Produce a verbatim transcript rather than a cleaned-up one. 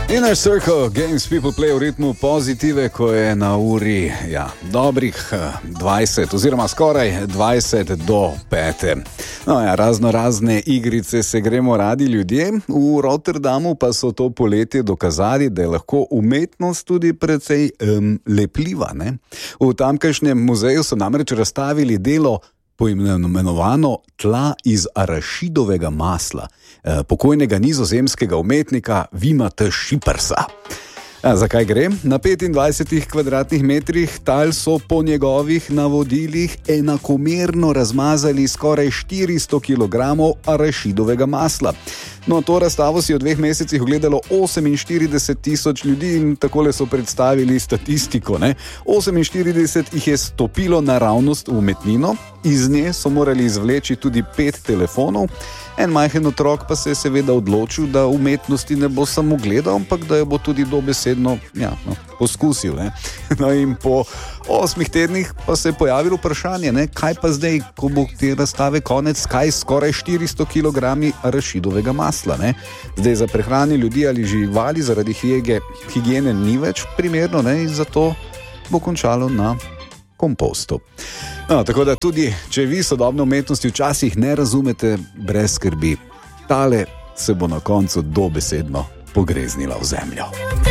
Inner Circle, Games People Play v ritmu pozitive, ko je na uri ja, dobrih dvajset oziroma skoraj dvajset do pete. No ja, razno razne igrice se gremo radi ljudje, v Rotterdamu pa so to poletje dokazali, da je lahko umetnost tudi precej um, lepljiva. Ne? V tamkajšnjem muzeju so namreč razstavili delo poimenovano Tla iz arašidovega masla, eh, pokojnega nizozemskega umetnika Wima T. Schippersa. A zakaj gre? Na petindvajsetih kvadratnih metrih tal so po njegovih navodilih enakomerno razmazali skoraj štiristo kilogramov arašidovega masla. No, to razstavo si v dveh mesecih ogledalo oseminštirideset tisoč ljudi in takole so predstavili statistiko. Ne? oseminštirideset jih je stopilo naravnost v umetnino, iz nje so morali izvleči tudi pet telefonov, en majhen otrok pa se je seveda odločil, da umetnosti ne bo samo gledal, ampak da jo bo tudi dobesedno ja, no, poskusil. Ne? No in po osmih tednih pa se je pojavilo vprašanje, ne? Kaj pa zdaj, ko bo te razstave konec, kaj skoraj štiristo kilogramov arašidovega masla. Ne? Zdaj za prehrani ljudi ali živali zaradi higiene, higiene ni več primerno, ne? In zato bo končalo na kompostu. No, tako da tudi, če vi sodobne umetnosti včasih ne razumete, brez skrbi, tale se bo na koncu dobesedno pogreznila v zemljo.